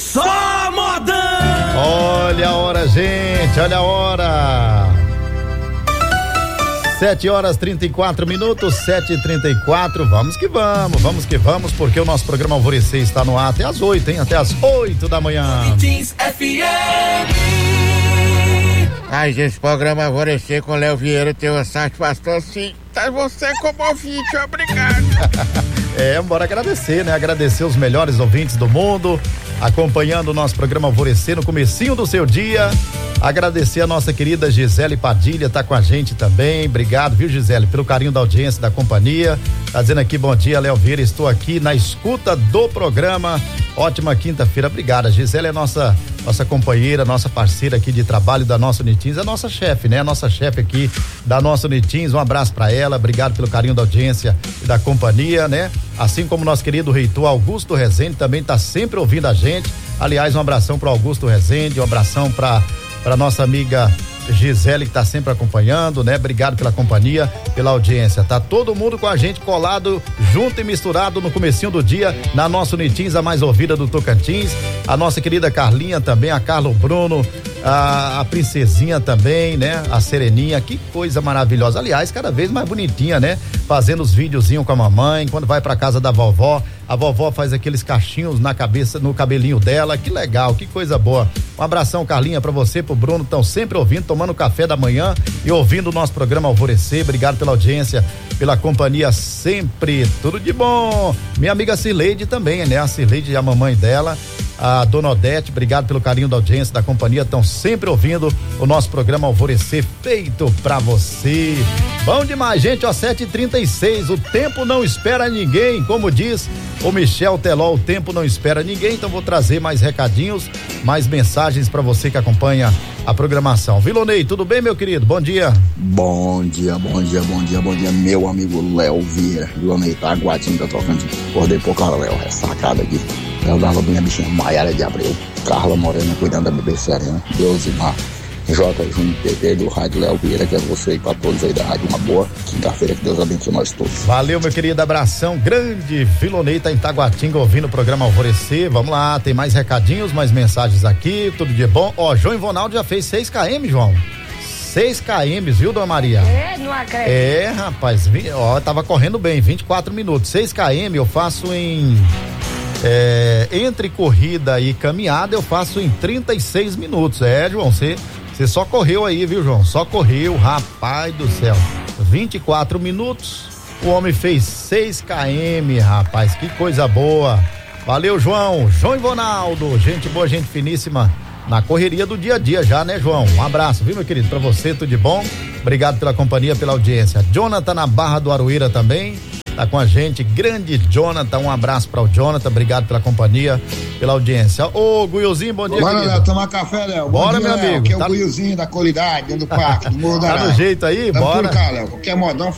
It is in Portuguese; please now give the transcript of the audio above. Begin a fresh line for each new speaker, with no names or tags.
Só modão!
Olha a hora, gente, olha a hora. 7h34, 7h34, vamos que vamos, porque o nosso programa Alvorecer está no ar até às 8, hein? Até às 8 da manhã.
Ai, gente, esse programa Alvorecer com o Léo Vieira tem uma satisfação assim, tá você como ouvinte, obrigado.
Bora agradecer, né? Agradecer os melhores ouvintes do mundo, acompanhando o nosso programa Alvorecer no comecinho do seu dia. Agradecer a nossa querida Gisele Padilha, tá com a gente também. Obrigado, viu, Gisele, pelo carinho da audiência da companhia. Tá dizendo aqui, bom dia, Léo Vieira, estou aqui na escuta do programa. Ótima quinta-feira, obrigada. Gisele é nossa companheira, nossa parceira aqui de trabalho da nossa Unitins, a nossa chefe, né? A nossa chefe aqui da nossa Unitins, um abraço pra ela, obrigado pelo carinho da audiência e da companhia, né? Assim como nosso querido reitor Augusto Rezende também tá sempre ouvindo a gente. Aliás, um abração pro Augusto Rezende, um abração pra nossa amiga Gisele, que tá sempre acompanhando, né? Obrigado pela companhia, pela audiência. Tá todo mundo com a gente colado, junto e misturado no comecinho do dia, na nossa Unitins, a mais ouvida do Tocantins. A nossa querida Carlinha também, a Carla Bruno, a Princesinha também, né? A Sereninha, que coisa maravilhosa. Aliás, cada vez mais bonitinha, né? Fazendo os videozinhos com a mamãe, quando vai pra casa da vovó, a vovó faz aqueles cachinhos na cabeça, no cabelinho dela, que legal, que coisa boa. Um abração, Carlinha, pra você, pro Bruno, estão sempre ouvindo, tomando café da manhã e ouvindo o nosso programa Alvorecer. Obrigado pela audiência, pela companhia sempre, tudo de bom. Minha amiga Cileide também, né? A Cileide e a mamãe dela, a Dona Odete, obrigado pelo carinho da audiência da companhia, estão sempre ouvindo o nosso programa Alvorecer, feito pra você. Bom demais, gente, ó, 7h36, o tempo não espera ninguém, como diz o Michel Teló, o tempo não espera ninguém, então vou trazer mais recadinhos, mais mensagens pra você que acompanha a programação. Vilonei, tudo bem, meu querido? Bom dia.
Bom dia, meu amigo Léo Vieira. Vilonei, tá aguardando, tá trocando. Acordei por causa, Léo, ressacada aqui. Eu dava minha bichinha Maiara de Abreu, Carla Morena cuidando da bebê Serena, Deusimar, J. Júnior PT do Rádio Léo Vieira, que é você e para todos aí da rádio, uma boa quinta-feira, que Deus abençoe nós todos.
Valeu, meu querido, abração grande. Vilonei tá em Taguatinga ouvindo o programa Alvorecer. Vamos lá, tem mais recadinhos, mais mensagens aqui, tudo de bom. Ó, João Ivonaldo já fez 6 km, João. 6 km, viu, Dona Maria?
Não acredito.
Rapaz, tava correndo bem, 24 minutos. 6 km eu faço entre corrida e caminhada eu faço em 36 minutos. João, você só correu aí, viu, João? Só correu, rapaz do céu. 24 minutos, o homem fez 6 km, rapaz, que coisa boa. Valeu, João Ivonaldo, gente boa, gente finíssima, na correria do dia a dia já, né, João? Um abraço, viu, meu querido? Pra você, tudo de bom. Obrigado pela companhia, pela audiência. Jonathan na Barra do Aroeira também tá com a gente, grande Jonathan, um abraço para o Jonathan, obrigado pela companhia, pela audiência. Ô, Guilzinho, bom dia,
querido. Bora, Léo, tomar café, Léo.
Bora,
bom dia,
meu amigo.
Que é o Guilzinho da qualidade, dentro do parque, do Morro da
Tá no jeito aí, bora.
Por cá, Léo, qualquer modão